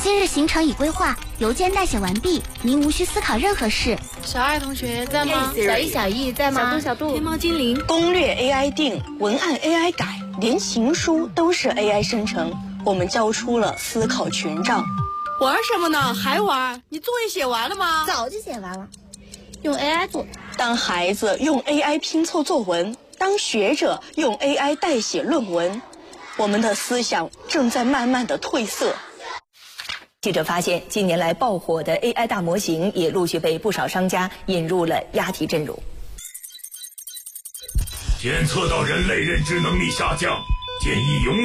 今日行程已规划，邮件代写完毕，您无需思考任何事。 小爱同学在吗？ 小易、小易在吗？ 小度， 天猫精灵， 攻略 AI 定，文案 AI 改，连情书都是 AI 生成。我们交出了思考权杖。 玩什么呢？还玩？你作业写完了吗？ 早就写完了，用 AI 做。 当孩子用 AI 拼凑作文，当学者用 AI 代写论文，我们的思想正在慢慢的褪色。 记者发现，近年来爆火的 AI 大模型也陆续被不少商家引入了押题阵容。 检测到人类认知能力下降，建议